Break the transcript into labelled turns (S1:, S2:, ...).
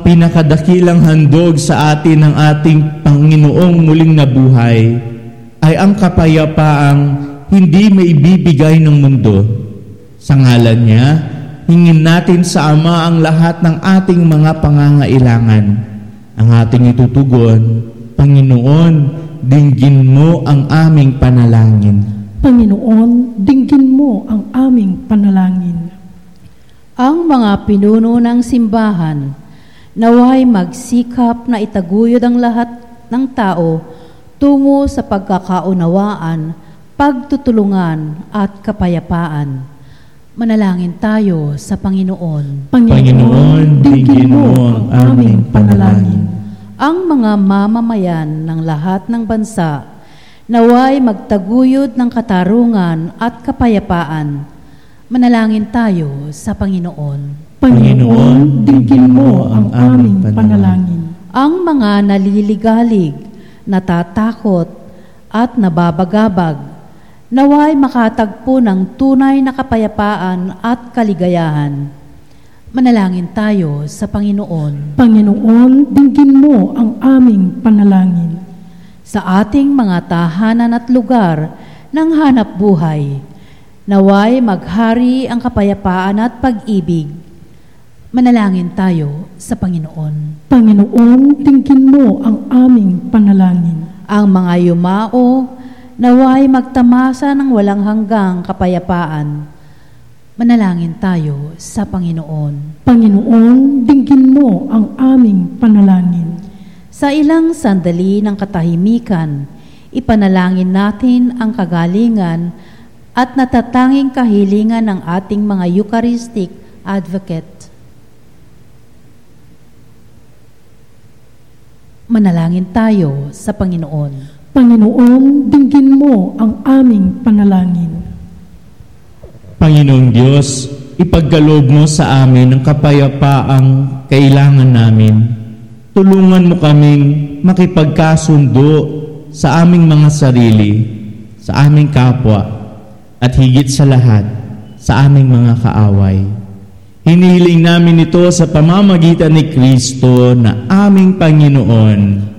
S1: pinakadakilang handog sa atin ng ating Panginoong muling nabuhay ay ang kapayapaang hindi maibibigay ng mundo. Sa ngalan niya, hingin natin sa Ama ang lahat ng ating mga pangangailangan. Ang ating itutugon, Panginoon, dinggin mo ang aming panalangin.
S2: Panginoon, dinggin mo ang aming panalangin.
S3: Ang mga pinuno ng simbahan, naway magsikap na itaguyod ang lahat ng tao tungo sa pagkakaunawaan, pagtutulungan at kapayapaan. Manalangin tayo sa Panginoon.
S1: Panginoon, dinggin mo ang aming panalangin.
S3: Ang mga mamamayan ng lahat ng bansa, naway magtaguyod ng katarungan at kapayapaan. Manalangin tayo sa Panginoon.
S2: Panginoon, dinggin mo ang aming panalangin.
S3: Ang mga naliligalig, natatakot at nababagabag, naway makatagpo ng tunay na kapayapaan at kaligayahan. Manalangin tayo sa Panginoon.
S2: Panginoon, dinggin mo ang aming panalangin.
S3: Sa ating mga tahanan at lugar ng hanap buhay, naway maghari ang kapayapaan at pag-ibig. Manalangin tayo sa Panginoon.
S2: Panginoon, dinggin mo ang aming panalangin.
S3: Ang mga yumao, naway magtamasa ng walang hanggang kapayapaan. Manalangin tayo sa Panginoon.
S2: Panginoon, dinggin mo ang aming panalangin.
S3: Sa ilang sandali ng katahimikan, ipanalangin natin ang kagalingan at natatanging kahilingan ng ating mga Eucharistic Advocate. Manalangin tayo sa Panginoon.
S2: Panginoon, dinggin mo ang aming panalangin.
S1: Panginoong Diyos, ipagkaloob mo sa amin ang kapayapaang kailangan namin. Tulungan mo kaming makipagkasundo sa aming mga sarili, sa aming kapwa, at higit sa lahat, sa aming mga kaaway. Hinihiling namin ito sa pamamagitan ni Kristo na aming Panginoon.